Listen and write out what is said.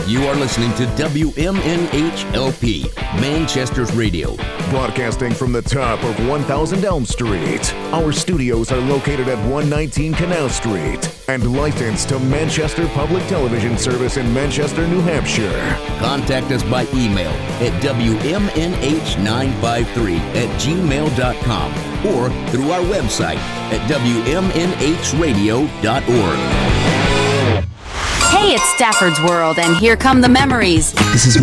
You are listening to WMNHLP, Manchester's radio. Broadcasting from the top of 1000 Elm Street. Our studios are located at 119 Canal Street and licensed to Manchester Public Television Service in Manchester, New Hampshire. Contact us by email at WMNH953@gmail.com or through our website at WMNHradio.org. Hey, it's Stafford's World, and here come the memories. This is